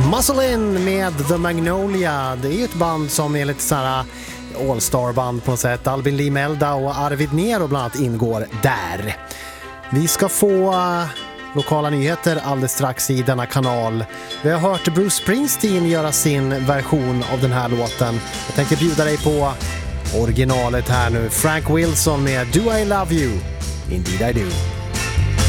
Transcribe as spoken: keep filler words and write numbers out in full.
Muscle In med The Magnolia. Det är ju ett band som är lite såhär all-star-band på något sätt. Albin Lee Melda och Arvid Nero bland annat ingår där. Vi ska få lokala nyheter alldeles strax i denna kanal. Vi har hört Bruce Springsteen göra sin version av den här låten. Jag tänkte bjuda dig på originalet här nu. Frank Wilson med Do I Love You? Indeed I Do.